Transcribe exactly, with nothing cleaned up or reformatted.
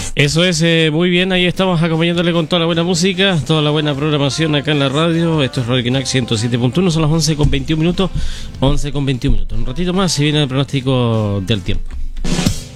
Eso es, eh, muy bien, ahí estamos acompañándole con toda la buena música, toda la buena programación acá en la radio. Esto es Radio Quinac ciento siete punto uno, son las once con veintiún minutos, once con veintiún minutos. Un ratito más se viene el pronóstico del tiempo.